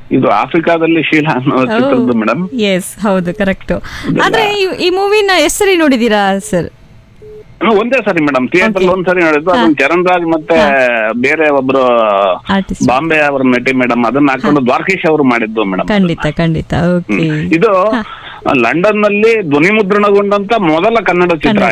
ಇದು ಆಫ್ರಿಕಾದಲ್ಲಿ ಶೀಲಾ ಅನ್ನೋ ಚಿತ್ರದ್ದು ಮೇಡಮ್. ಎಸ್, ಹೌದು, ಕರೆಕ್ಟ್. ಆದ್ರೆ ಈ ಮೂವಿನ ಎಷ್ಟು ಸರಿ ನೋಡಿದೀರಾ ಸರ್? ಒಂದೇ ಸರಿ ಮೇಡಮ್, ಥಿಯೇಟರ್ ಒಂದ್ಸರಿ ನೋಡಿದ್ದು. ಅದನ್ನ ಚರಣ್ ರಾಜ್ ಮತ್ತೆ ಬೇರೆ ಒಬ್ರು ಆರ್ಟಿಸ್ಟ್. ಬಾಂಬೆ ಅವ್ರ ನಟಿ ಮೇಡಮ್, ಅದನ್ನ ಹಾಕೊಂಡು ದ್ವಾರಕೀಶ್ ಅವರು ಮಾಡಿದ್ದು ಮೇಡಮ್. ಖಂಡಿತ. ಓಕೆ. ಇದು ಲಂಡನ್ ನಲ್ಲಿ ಧ್ವನಿ ಮುದ್ರಣಗೊಂಡಂತ ಮೊದಲ ಕನ್ನಡ ಚಿತ್ರ